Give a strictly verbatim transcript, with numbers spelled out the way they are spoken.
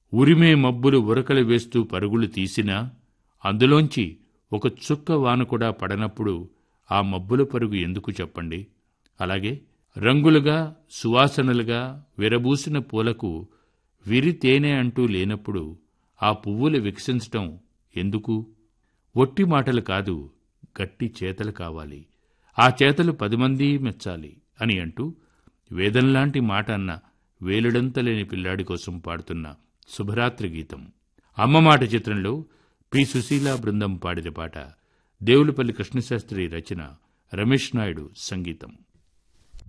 ఉరిమే మబ్బులు ఉరకలు వేస్తూ పరుగులు తీసినా అందులోంచి ఒక చుక్క వాన కూడా పడనప్పుడు ఆ మబ్బుల పరుగు ఎందుకు చెప్పండి? అలాగే రంగులుగా సువాసనలుగా విరబూసిన పూలకు విరి తేనె అంటూ లేనప్పుడు ఆ పువ్వులు వికసించటం ఎందుకు? ఒట్టి మాటలు కాదు, గట్టి చేతలు కావాలి. ఆ చేతలు పదిమంది మెచ్చాలి అని అంటూ వేదంలాంటి మాట అన్న వేలుడంతలేని పిల్లాడి కోసం పాడుతున్న శుభరాత్రి గీతం. అమ్మ మాట చిత్రంలో పి సుశీలా బృందం పాడిన పాట. దేవులపల్లి కృష్ణశాస్త్రి రచన, రమేష్ నాయుడు సంగీతం.